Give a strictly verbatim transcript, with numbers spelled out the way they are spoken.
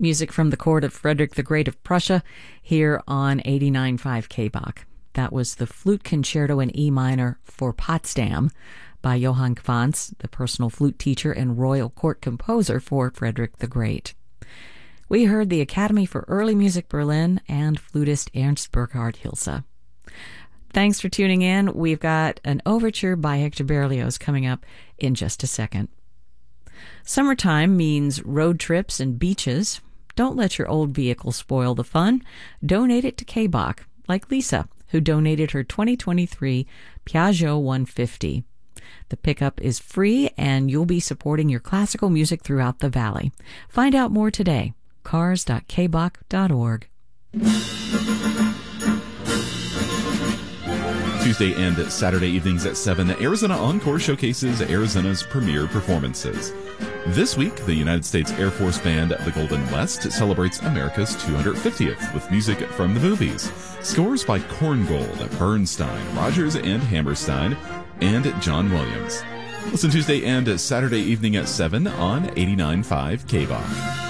Music from the court of Frederick the Great of Prussia here on eighty-nine point five K B O C. That was the Flute Concerto in E minor for Potsdam by Johann Quantz, the personal flute teacher and royal court composer for Frederick the Great. We heard the Academy for Early Music Berlin and flutist Ernst Burkhard Hilse. Thanks for tuning in. We've got an overture by Hector Berlioz coming up in just a second. Summertime means road trips and beaches. Don't let your old vehicle spoil the fun. Donate it to K B O C, like Lisa, who donated her twenty twenty-three Piaggio one fifty. The pickup is free, and you'll be supporting your classical music throughout the valley. Find out more today. cars dot k b o c dot org. Tuesday and Saturday evenings at seven, Arizona Encore showcases Arizona's premier performances. This week, the United States Air Force Band, the Golden West, celebrates America's two hundred fiftieth with music from the movies. Scores by Korngold, Bernstein, Rogers and Hammerstein, and John Williams. Listen Tuesday and Saturday evening at seven on eighty-nine point five K B O C.